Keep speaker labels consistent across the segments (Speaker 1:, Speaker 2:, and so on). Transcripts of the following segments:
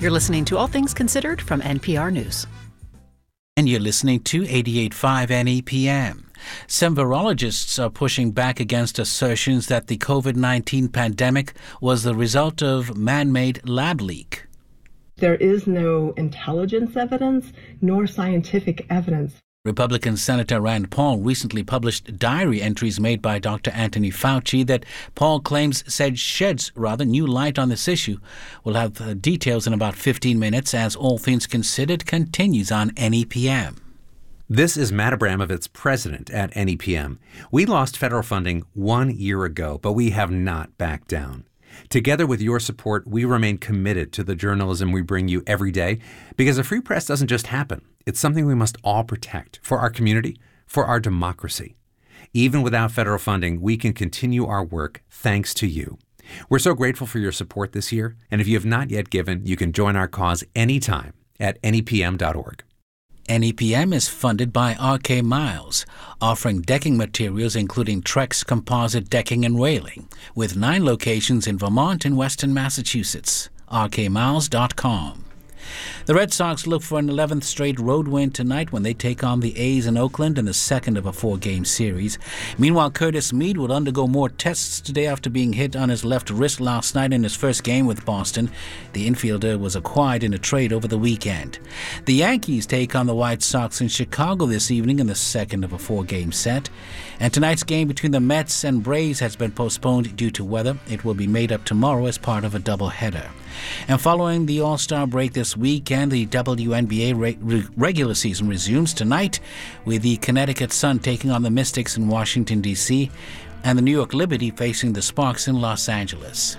Speaker 1: You're listening to All Things Considered from NPR News.
Speaker 2: And you're listening to 88.5 NEPM. Some virologists are pushing back against assertions that the COVID-19 pandemic was the result of man-made lab leak.
Speaker 3: There is no intelligence evidence nor scientific evidence.
Speaker 2: Republican Senator Rand Paul recently published diary entries made by Dr. Anthony Fauci that Paul claims sheds new light on this issue. We'll have details in about 15 minutes as All Things Considered continues on NEPM.
Speaker 4: This is Matt Abramovitz, president at NEPM. We lost federal funding 1 year ago, but we have not backed down. Together with your support, we remain committed to the journalism we bring you every day, because a free press doesn't just happen. It's something we must all protect for our community, for our democracy. Even without federal funding, we can continue our work thanks to you. We're so grateful for your support this year, and if you have not yet given, you can join our cause anytime at nepm.org.
Speaker 2: NEPM is funded by RK Miles, offering decking materials including Trex composite decking and railing, with 9 locations in Vermont and Western Massachusetts. rkmiles.com. The Red Sox look for an 11th straight road win tonight when they take on the A's in Oakland in the second of a 4-game series. Meanwhile, Curtis Mead will undergo more tests today after being hit on his left wrist last night in his first game with Boston. The infielder was acquired in a trade over the weekend. The Yankees take on the White Sox in Chicago this evening in the second of a 4-game set. And tonight's game between the Mets and Braves has been postponed due to weather. It will be made up tomorrow as part of a doubleheader. And following the All-Star break this weekend, the WNBA regular season resumes tonight with the Connecticut Sun taking on the Mystics in Washington, D.C., and the New York Liberty facing the Sparks in Los Angeles.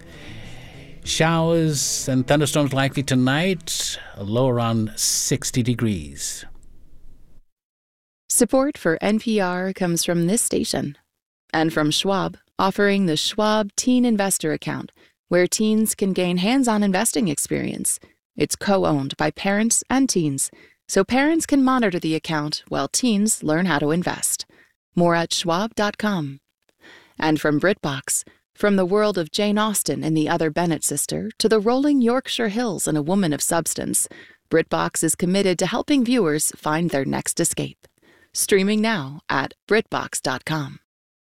Speaker 2: Showers and thunderstorms likely tonight, a low around 60 degrees.
Speaker 5: Support for NPR comes from this station and from Schwab, offering the Schwab Teen Investor Account, where teens can gain hands-on investing experience. It's co-owned by parents and teens, so parents can monitor the account while teens learn how to invest. More at schwab.com. And from BritBox, from the world of Jane Austen and the Other Bennet sister to the rolling Yorkshire Hills and A Woman of Substance, BritBox is committed to helping viewers find their next escape. Streaming now at BritBox.com.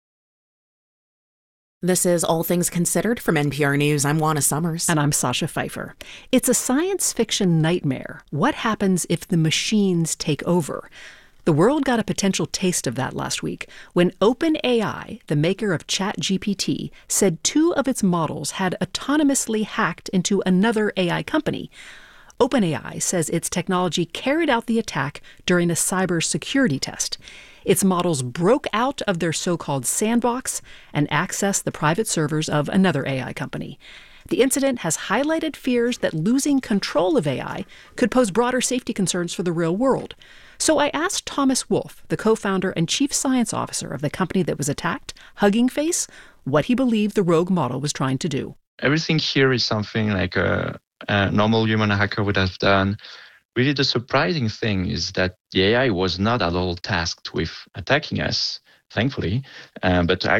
Speaker 1: This is All Things Considered from NPR News. I'm Juana Summers. And I'm Sasha Pfeiffer. It's a science fiction nightmare. What happens if the machines take over? The world got a potential taste of that last week when OpenAI, the maker of ChatGPT, said 2 of its models had autonomously hacked into another AI company. OpenAI says its technology carried out the attack during a cybersecurity test. Its models broke out of their so-called sandbox and accessed the private servers of another AI company. The incident has highlighted fears that losing control of AI could pose broader safety concerns for the real world. So I asked Thomas Wolfe, the co-founder and chief science officer of the company that was attacked, Hugging Face, what he believed the rogue model was trying to do.
Speaker 6: Everything here is something like a normal human hacker would have done. Really, the surprising thing is that the AI was not at all tasked with attacking us, thankfully, but